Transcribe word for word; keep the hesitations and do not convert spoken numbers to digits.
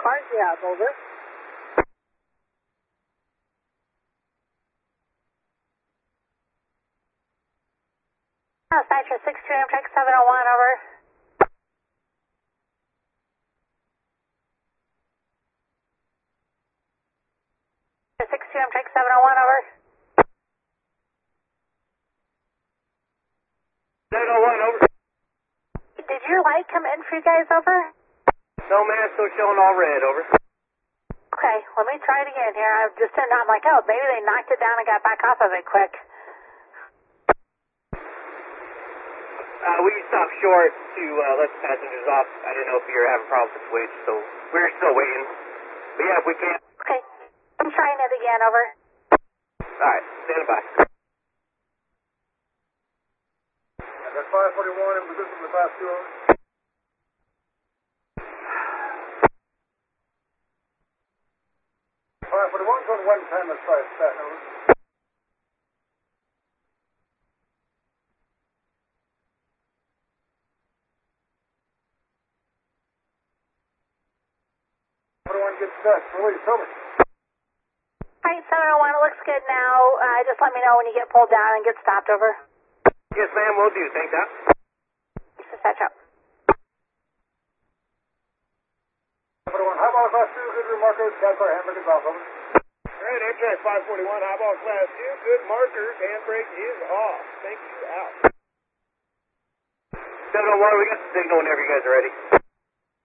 Cars, yeah, over. Dispatcher six two Amtrak seven oh one, over. six two Amtrak seven oh one, over. seven oh one, over. Did your light come in for you guys, over? No, man, still showing all red, over. Okay, let me try it again here. I just turned on, I'm like, oh, maybe they knocked it down and got back off of it quick. Uh, we stopped short to uh, let the passengers off. I don't know if you're having problems with switch, so we're still waiting. But yeah, if we can. Okay, I'm trying it again, over. Alright, stand by. I got five forty-one in position for the past two hours. five forty-one, on one time as five back over. forty-one gets stuck. Release, over. Alright, seven oh one, it looks good now. Uh, just let me know when you get pulled down and get stopped, over. Yes, ma'am, will do. Thanks, Doc. Dispatch up. forty-one, highball class two, good remarkers, Casper, handbrake is off, over. Alright, Amtrak five forty-one, highball class two, good markers, handbrake is off. Thank you, out. seven oh one, we got the signal whenever you guys are ready.